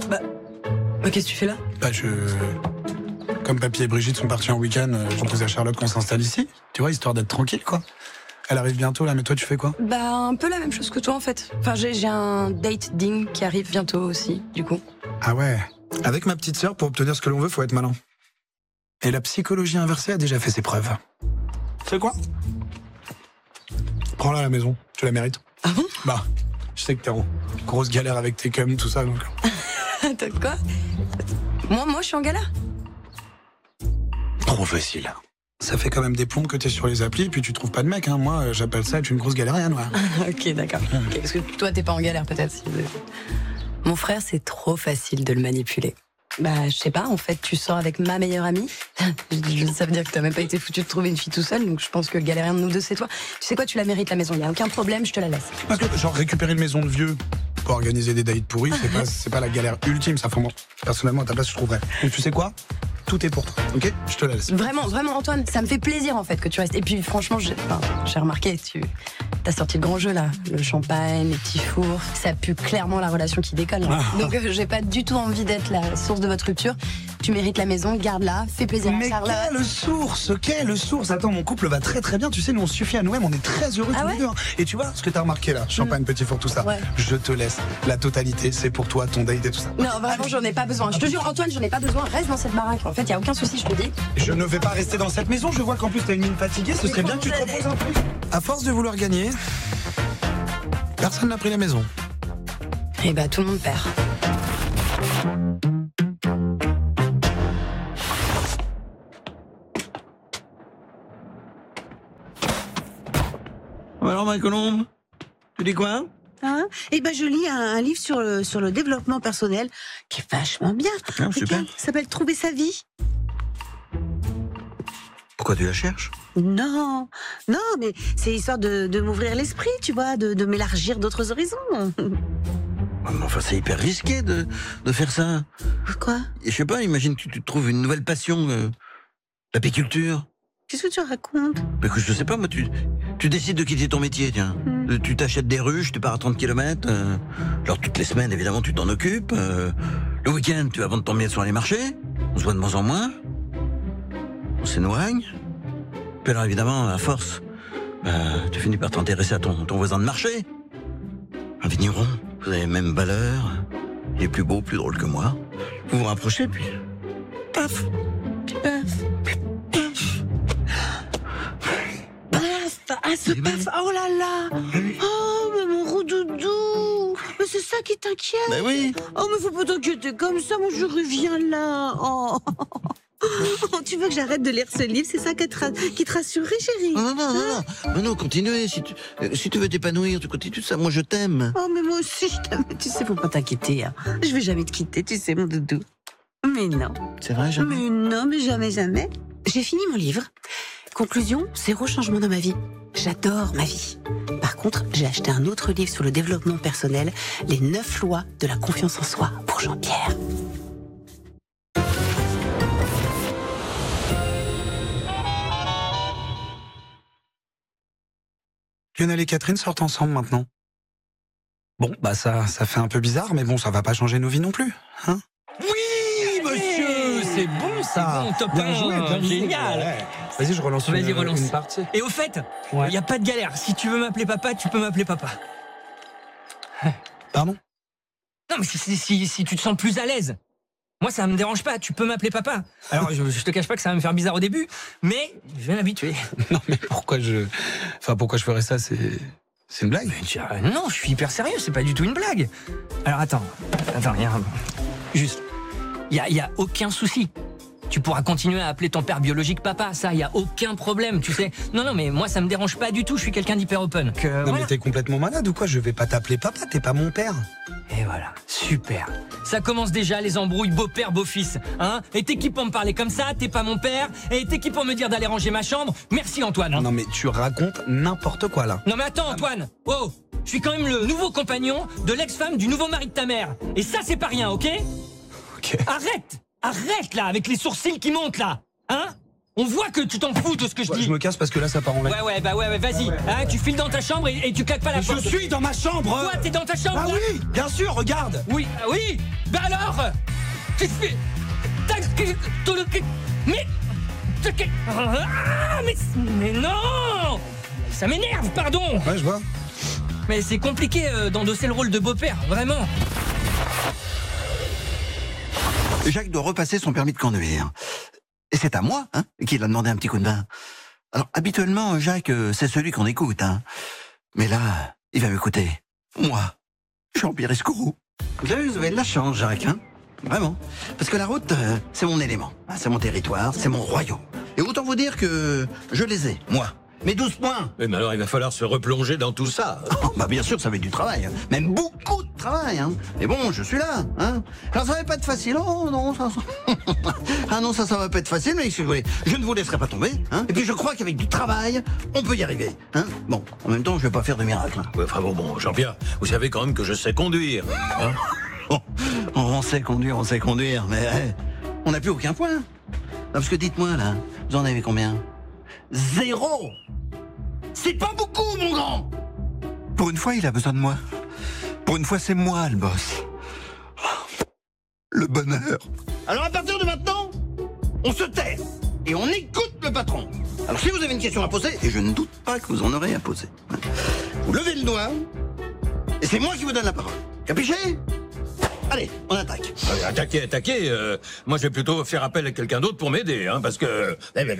Qu'est-ce que tu fais là? Comme Papy et Brigitte sont partis en week-end, j'ai proposé à Charlotte qu'on s'installe ici. Tu vois, histoire d'être tranquille, quoi. Elle arrive bientôt, là, mais toi, tu fais quoi? Un peu la même chose que toi, en fait. Enfin, j'ai un date ding qui arrive bientôt aussi, du coup. Ah ouais. Avec ma petite sœur, pour obtenir ce que l'on veut, faut être malin. Et la psychologie inversée a déjà fait ses preuves. C'est quoi? Prends-la à la maison, tu la mérites. Ah bon? Je sais que t'es en grosse galère avec tes cums, tout ça, donc... Attends, quoi? Moi, je suis en galère? Trop facile. Ça fait quand même des plombes que t'es sur les applis, puis tu trouves pas de mec, hein. Moi, j'appelle ça être une grosse galérienne, ouais. Ok, d'accord. Okay, parce que toi, t'es pas en galère, peut-être. Mon frère, c'est trop facile de le manipuler. Je sais pas, en fait, tu sors avec ma meilleure amie. Ça veut dire que t'as même pas été foutu de trouver une fille tout seul, donc je pense que galérien de nous deux, c'est toi. Tu sais quoi, tu la mérites, la maison, y a aucun problème, je te la laisse. Parce que, genre, récupérer une maison de vieux pour organiser des dates pourris, c'est pas la galère ultime, ça. Moi, personnellement, à ta place, je trouverais. Donc, tu sais quoi? Tout est pour toi, ok? Je te la laisse. Vraiment, Antoine, ça me fait plaisir, en fait, que tu restes. Et puis, franchement, j'ai remarqué, t'as sorti le grand jeu, là. Le champagne, les petits fours. Ça pue clairement la relation qui décolle. Là. Donc, j'ai pas du tout envie d'être la source de votre rupture. Tu mérites la maison, garde-la, fais plaisir à Charlotte. Quelle source? Attends, mon couple va très très bien. Tu sais, nous on suffit à nous-mêmes, on est très heureux tous les deux. Hein. Et tu vois ce que t'as remarqué là, champagne, petit four, tout ça. Ouais. Je te laisse. La totalité, c'est pour toi, ton date et tout ça. Non, vraiment, j'en ai pas besoin. Je te jure, Antoine, j'en ai pas besoin. Reste dans cette baraque. En fait, y a aucun souci, je te dis. Je ne vais pas rester dans cette maison. Je vois qu'en plus t'as une mine fatiguée. Ce serait bien que tu te reposes un peu. À force de vouloir gagner, personne n'a pris la maison. Et tout le monde perd. Alors, ma Colombe, tu dis quoi? Je lis un livre sur le développement personnel qui est vachement bien. Ah, super. Ça s'appelle Trouver sa vie. Pourquoi tu la cherches? Non, mais c'est histoire de m'ouvrir l'esprit, tu vois, de m'élargir d'autres horizons. Enfin, c'est hyper risqué de faire ça. Pourquoi? Je sais pas, imagine que tu trouves une nouvelle passion, l'apiculture. Qu'est-ce que tu racontes? Que je sais pas, moi, tu décides de quitter ton métier, tiens. Tu t'achètes des ruches, tu pars à 30 km. Alors, toutes les semaines, évidemment, tu t'en occupes. Le week-end, tu vas vendre ton miel sur les marchés. On se voit de moins en moins. On s'éloigne. Puis alors, évidemment, à force, tu finis par t'intéresser à ton voisin de marché. Un vigneron, vous avez les mêmes valeurs. Il est plus beau, plus drôle que moi. Vous vous rapprochez, puis... Paf! Oh là là! Oh, mais mon roudoudou! Mais c'est ça qui t'inquiète? Ben oui! Oh, mais faut pas t'inquiéter comme ça, moi je reviens là! Oh! Tu veux que j'arrête de lire ce livre? C'est ça qui te rassurerait, chérie? Non, continuez. Si tu veux t'épanouir, tu continues ça. Moi, je t'aime. Oh, mais moi aussi, je t'aime. Tu sais, faut pas t'inquiéter. Hein. Je vais jamais te quitter, tu sais, mon doudou. Mais non. C'est vrai, jamais? Mais non, mais jamais. J'ai fini mon livre. Conclusion, 0 changement dans ma vie. J'adore ma vie. Par contre, j'ai acheté un autre livre sur le développement personnel, Les 9 lois de la confiance en soi, pour Jean-Pierre. Lionel et Catherine sortent ensemble maintenant. Bon, ça fait un peu bizarre, mais bon, ça va pas changer nos vies non plus, hein? Oui, monsieur, c'est bon, ça. Bon, top 1, génial. Ouais. Vas-y, je relance une partie. Et au fait, il y a pas de galère. Si tu veux m'appeler papa, tu peux m'appeler papa. Pardon? Non, mais si tu te sens plus à l'aise. Moi, ça me dérange pas, tu peux m'appeler papa. Alors, je te cache pas que ça va me faire bizarre au début, mais je vais m'habituer. Non, mais pourquoi je ferais ça, c'est une blague? Non, je suis hyper sérieux, c'est pas du tout une blague. Alors, attends, juste, il y a aucun souci. Tu pourras continuer à appeler ton père biologique papa, ça, y a aucun problème, tu sais. Non, mais moi, ça me dérange pas du tout, je suis quelqu'un d'hyper open. Non, mais t'es complètement malade ou quoi? Je vais pas t'appeler papa, t'es pas mon père. Et voilà, super. Ça commence déjà, les embrouilles beau-père, beau-fils. Hein? Et t'es qui pour me parler comme ça? T'es pas mon père? Et t'es qui pour me dire d'aller ranger ma chambre? Merci, Antoine. Hein? Non, mais tu racontes n'importe quoi, là. Non, mais attends, Antoine. Oh, je suis quand même le nouveau compagnon de l'ex-femme du nouveau mari de ta mère. Et ça, c'est pas rien, ok? Ok. Arrête, là, avec les sourcils qui montent, là. Hein? On voit que tu t'en fous de ce que je dis. Je me casse parce que là, ça part en live. Ouais, vas-y. Hein, tu files dans ta chambre et tu claques pas la porte. Je suis dans ma chambre. Quoi, t'es dans ta chambre? Ah oui, bien sûr, regarde. Oui. Bah alors, qu'est-ce que tu fais? Mais mais non, ça m'énerve, pardon. Ouais, je vois. Mais c'est compliqué d'endosser le rôle de beau-père, vraiment. Jacques doit repasser son permis de conduire. Et c'est à moi qu'il a demandé un petit coup de main. Alors, habituellement, Jacques, c'est celui qu'on écoute. Mais là, il va m'écouter. Moi, je suis en Piriscourou. Vous avez de la chance, Jacques. Vraiment. Parce que la route, c'est mon élément. C'est mon territoire, c'est mon royaume. Et autant vous dire que je les ai, moi. Mes 12 points. Oui, mais alors il va falloir se replonger dans tout ça. Oh, bah bien sûr, ça va être du travail. Même beaucoup de travail. Mais bon, je suis là. Alors ça va pas être facile. Oh non, ça... ah non, ça va pas être facile, mais si vous voulez, je ne vous laisserai pas tomber. Et puis je crois qu'avec du travail, on peut y arriver. Bon, en même temps, je vais pas faire de miracle. Ouais, enfin bon, Jean-Pierre, vous savez quand même que je sais conduire. On sait conduire, mais on n'a plus aucun point. Non, parce que dites-moi, là, vous en avez combien? 0. C'est pas beaucoup, mon grand. Pour une fois, il a besoin de moi. Pour une fois, c'est moi le boss. Le bonheur. Alors à partir de maintenant, on se tait et on écoute le patron. Alors si vous avez une question à poser, et je ne doute pas que vous en aurez à poser, vous levez le doigt et c'est moi qui vous donne la parole. Capiché? Allez, on attaque. Allez, attaquer. Moi, je vais plutôt faire appel à quelqu'un d'autre pour m'aider, parce que...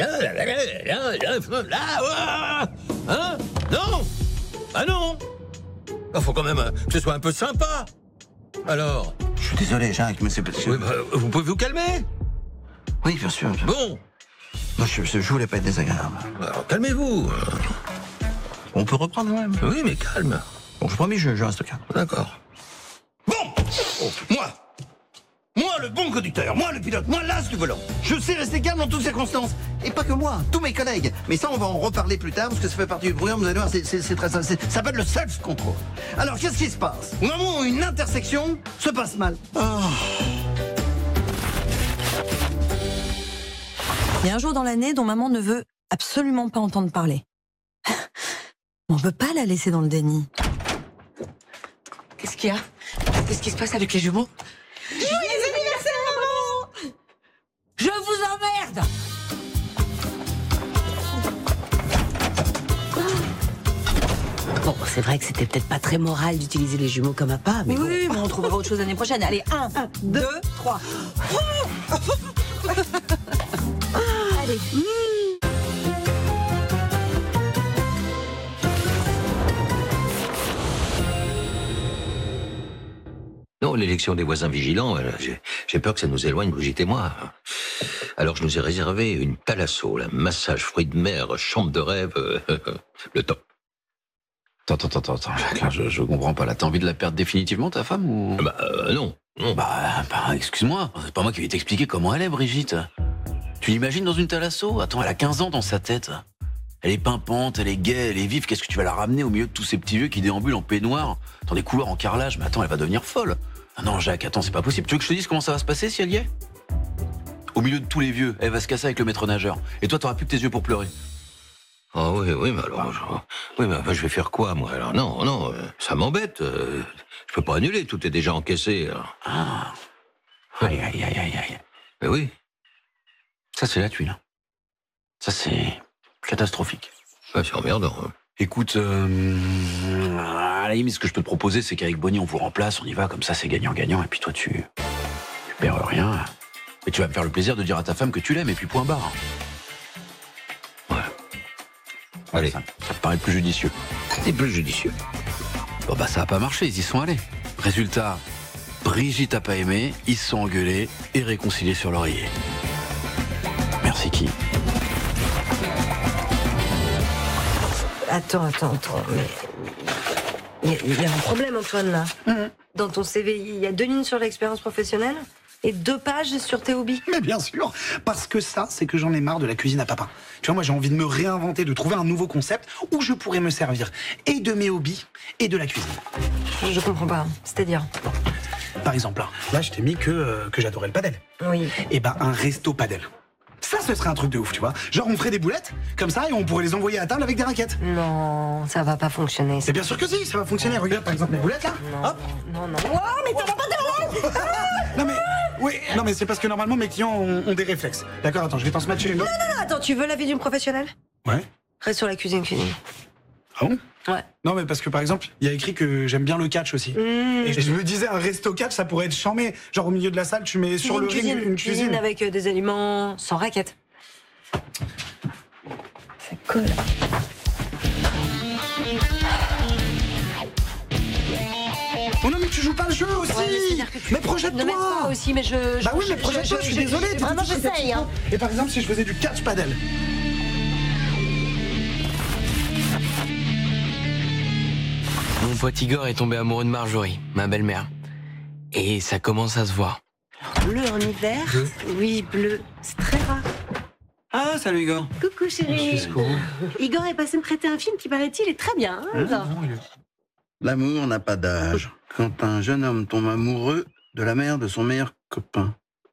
Non. Ah non. Il faut quand même que ce soit un peu sympa. Alors. Je suis désolé, Jacques, mais c'est... Oui, vous pouvez vous calmer? Oui, bien sûr. Bon. Non, je voulais pas être désagréable. Alors, calmez-vous. On peut reprendre quand même. Oui, mais calme. Bon, je promets, je reste calme. D'accord. Bon, moi le bon conducteur, moi le pilote, moi l'as du volant. Je sais rester calme en toutes circonstances. Et pas que moi, tous mes collègues. Mais ça, on va en reparler plus tard, parce que ça fait partie du programme, vous allez voir, c'est très simple. Ça s'appelle le self-control. Alors, qu'est-ce qui se passe? Au moment où une intersection se passe mal. Il y a un jour dans l'année dont maman ne veut absolument pas entendre parler. On peut pas la laisser dans le déni. Qu'est-ce qu'il y a? Qu'est-ce qui se passe avec les jumeaux? Joyeux anniversaire, maman! Je vous emmerde! Bon, c'est vrai que c'était peut-être pas très moral d'utiliser les jumeaux comme appât, mais Oui, mais on trouvera autre chose l'année prochaine. Allez, 1, 2, 3. Allez. Non, l'élection des voisins vigilants, j'ai peur que ça nous éloigne, Brigitte et moi. Alors je nous ai réservé une thalasso, la massage, fruits de mer, chambre de rêve, le top. Attends, Jacques, là, je comprends pas. Là, t'as envie de la perdre définitivement, ta femme, ou... Non. Excuse-moi, c'est pas moi qui vais t'expliquer comment elle est, Brigitte. Tu l'imagines dans une thalasso? Attends, elle a 15 ans dans sa tête. Elle est pimpante, elle est gaie, elle est vive. Qu'est-ce que tu vas la ramener au milieu de tous ces petits vieux qui déambulent en peignoir, dans des couloirs en carrelage? Mais attends, elle va devenir folle. Ah non, Jacques, attends, c'est pas possible. Tu veux que je te dise comment ça va se passer si elle y est? Au milieu de tous les vieux, elle va se casser avec le maître nageur. Et toi, t'auras plus que tes yeux pour pleurer. Ah oui, mais alors... je vais faire quoi, moi? Alors non, ça m'embête. Je peux pas annuler, tout est déjà encaissé. Alors. Ah. Aïe. Mais oui. Ça, c'est la tuile. Ça, c'est catastrophique. Ouais, c'est emmerdant. Écoute, à la limite, ce que je peux te proposer, c'est qu'avec Bonnie, on vous remplace, on y va, comme ça, c'est gagnant-gagnant, et puis toi, tu perds rien. Et tu vas me faire le plaisir de dire à ta femme que tu l'aimes, et puis point barre. Ouais. Allez. Ça te paraît plus judicieux. C'est plus judicieux. Bon, bah, ça a pas marché, ils y sont allés. Résultat, Brigitte a pas aimé, ils se sont engueulés et réconciliés sur l'oreiller. Merci qui? Attends, mais il y a un problème, Antoine, là. Dans ton CV, il y a 2 lignes sur l'expérience professionnelle et 2 pages sur tes hobbies. Mais bien sûr, parce que ça, c'est que j'en ai marre de la cuisine à papa. Tu vois, moi, j'ai envie de me réinventer, de trouver un nouveau concept où je pourrais me servir et de mes hobbies et de la cuisine. Je comprends pas, c'est-à-dire... Par exemple, là, je t'ai mis que j'adorais le padel. Oui. Et ben, un resto padel. Ça, ce serait un truc de ouf, tu vois. Genre, on ferait des boulettes, comme ça, et on pourrait les envoyer à table avec des raquettes. Non, ça va pas fonctionner. C'est bien sûr que si, ça va fonctionner. Regarde, par exemple, les boulettes, là. Non, Hop. non. Oh, mais ça va pas Non, mais... Oui, non, mais c'est parce que normalement, mes clients ont des réflexes. D'accord, attends, je vais t'en smatcher une autre. Non, attends, tu veux l'avis d'une professionnelle? Ouais. Reste sur la cuisine. Ah bon? Ouais. Non, mais parce que, par exemple, il y a écrit que j'aime bien le catch aussi. Et je me disais, un resto catch, ça pourrait être charmé. Genre, au milieu de la salle, tu mets sur le ring une cuisine. avec des aliments sans raquettes. C'est cool. Oh non, mais tu joues pas le jeu aussi. Ouais, mais projette-toi. Pas aussi, mais je. Bah oui, mais projette-toi, je suis désolé. Vraiment, j'essaye. Hein. Et par exemple, si je faisais du catch paddle. Mon pote Igor est tombé amoureux de Marjorie, ma belle-mère. Et ça commence à se voir. Bleu en hiver? Oui, bleu. C'est très rare. Ah, salut Igor. Coucou chérie. Igor est passé me prêter un film qui paraît-il est très bien. Hein, Igor. L'amour n'a pas d'âge. Quand un jeune homme tombe amoureux de la mère de son meilleur copain.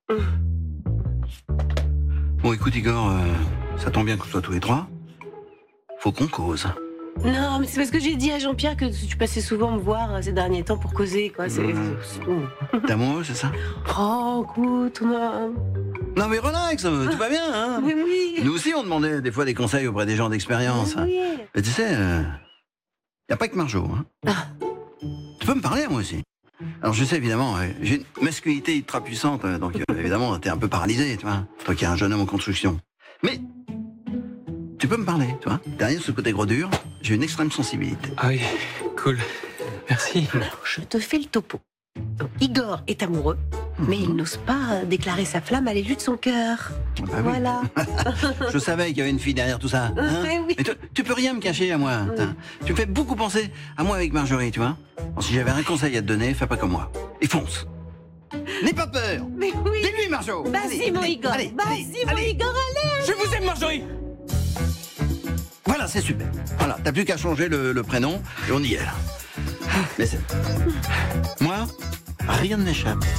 Bon, écoute Igor, ça tombe bien qu'on soit tous les trois. Faut qu'on cause. Non, mais c'est parce que j'ai dit à Jean-Pierre que tu passais souvent me voir ces derniers temps pour causer, quoi. C'est bon. T'es amoureux, c'est ça? Oh, écoute, on a... Non mais relax, tout va bien, hein? Mais oui. Nous aussi, on demandait des fois des conseils auprès des gens d'expérience. Oui. Mais tu sais, y a pas que Marjo. Hein. Tu peux me parler, moi aussi. Alors je sais, évidemment, j'ai une masculinité ultra puissante, donc évidemment, t'es un peu paralysé, tu vois. Toi qui es un jeune homme en construction. Mais tu peux me parler, tu vois. Derrière ce côté gros dur, j'ai une extrême sensibilité. Ah oui, cool. Merci. Je te fais le topo. Donc, Igor est amoureux, mais il n'ose pas déclarer sa flamme à l'élu de son cœur. Bah oui. Voilà. Je savais qu'il y avait une fille derrière tout ça. Hein. Oui. Mais tu peux rien me cacher à moi. Tu me fais beaucoup penser à moi avec Marjorie, tu vois. Alors, si j'avais un conseil à te donner, fais pas comme moi. Et fonce. N'aie pas peur. Mais oui. Dis-lui, Marjo. Vas-y, mon Igor. Allez, Vas-y, mon Igor, allez. Je vous aime, Marjorie. Voilà, c'est super. Voilà, t'as plus qu'à changer le prénom et on y est là. Mais c'est... Moi, rien ne m'échappe.